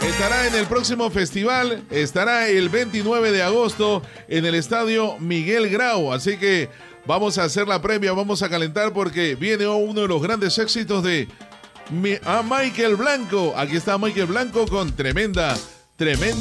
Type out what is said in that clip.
Estará en el próximo festival, estará el 29 de agosto en el estadio Miguel Grau. Así que vamos a hacer la previa, vamos a calentar porque viene uno de los grandes éxitos de Michael Blanco. Aquí está Michael Blanco con tremenda